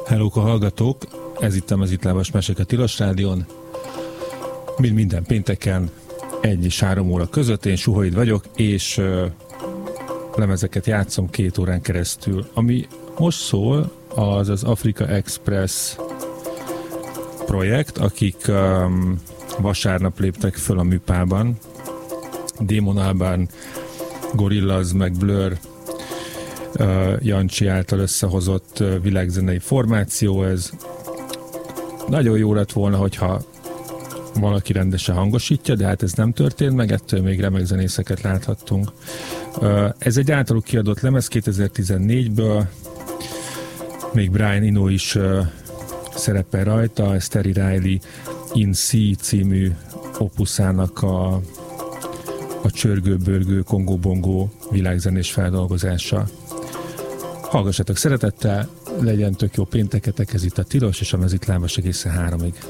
Hellók a hallgatók, ez itt a Mezitlábas Mesék a Tilos Rádión. Mint minden pénteken 1 és 3 óra között, én Suhoid vagyok, és lemezeket játszom 2 órán keresztül. Ami most szól, az az Africa Express projekt, akik vasárnap léptek föl a Műpában. Damon Albarn, Gorillaz, meg Blur, Jancsi által összehozott világzenei formáció. Ez nagyon jó lett volna, hogyha valaki rendesen hangosítja, de hát ez nem történt meg, ettől még remek zenészeket láthattunk. Ez egy általuk kiadott lemez 2014-ből, még Brian Eno is szerepel rajta, ez Terry Riley In C című opuszának a csörgő-börgő, kongó-bongó világzenés feldolgozása. Hallgassatok szeretettel, legyen tök jó pénteketek, ez itt a Tilos, és a Mezitlábas egészen 3-ig.